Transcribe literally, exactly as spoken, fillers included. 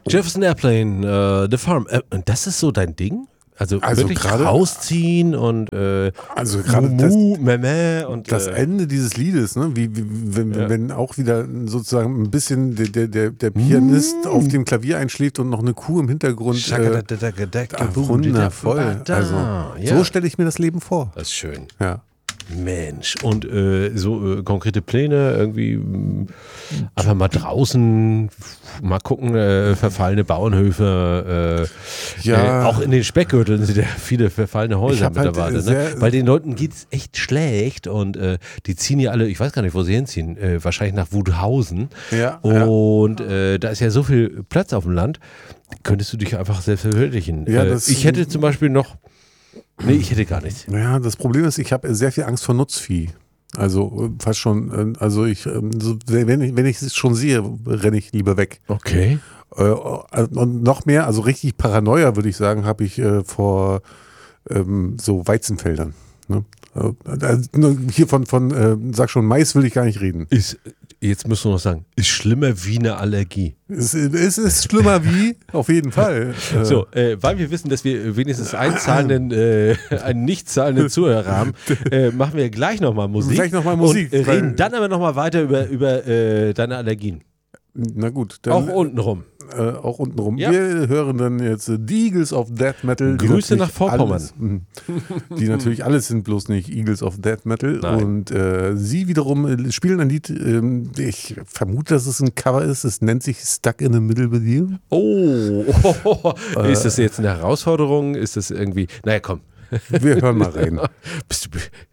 Jefferson Airplane, uh, The Farm. Äh, und das ist so dein Ding? Also, Also wirklich gerade- rausziehen und äh, Also gerade das, Mumu, Meme und das äh, Ende dieses Liedes, ne? wie, wie wenn, Ja. wenn auch wieder sozusagen ein bisschen der, der, der, der Pianist auf dem Klavier einschläft und noch eine Kuh im Hintergrund. Äh, ah, wundervoll. Also, ja. so stelle ich mir das Leben vor. Das ist schön. Ja. Mensch, und äh, so äh, konkrete Pläne, irgendwie mh, einfach mal draußen mal gucken, äh, verfallene Bauernhöfe, äh, Ja. äh, auch in den Speckgürteln sind ja viele verfallene Ich Häuser hab halt, mittlerweile, äh, sehr- ne? Weil den Leuten geht's echt schlecht und äh, die ziehen ja alle, ich weiß gar nicht, wo sie hinziehen, äh, wahrscheinlich nach Wudhausen Ja, und äh, da ist ja so viel Platz auf dem Land, könntest du dich einfach selbst verwirklichen. Ja, äh, das- ich hätte zum Beispiel noch, nee, ich hätte gar nichts. Ja, das Problem ist, ich habe sehr viel Angst vor Nutzvieh. Also äh, fast schon, äh, also ich, ähm, so, wenn ich, wenn ich es schon sehe, renne ich lieber weg. Okay. Äh, und noch mehr, also richtig Paranoia, würde ich sagen, habe ich äh, vor ähm, so Weizenfeldern. Ne? Äh, also nur hier von, von äh, sag schon, Mais will ich gar nicht reden. Ist, jetzt musst du noch sagen, ist schlimmer wie eine Allergie. Es, es ist schlimmer wie, auf jeden Fall. Äh, So, äh, weil wir wissen, dass wir wenigstens einen zahlenden, äh, einen nicht zahlenden Zuhörer haben, äh, machen wir gleich nochmal Musik. Gleich noch mal Musik, Und äh, weil- reden dann aber nochmal weiter über, über äh, deine Allergien. Na gut, dann, Auch untenrum. Äh, auch untenrum. Ja. Wir hören dann jetzt äh, die Eagles of Death Metal. die Grüße natürlich nach Vorpommern. Alles, mh, die natürlich alles sind, bloß nicht Eagles of Death Metal. Nein. Und äh, sie wiederum äh, spielen ein Lied, ähm, ich vermute, dass es ein Cover ist. Es nennt sich Stuck in the Middle with You. Oh, ist das jetzt eine Herausforderung? Ist das irgendwie, naja, komm. Wir hören mal rein. Bist du,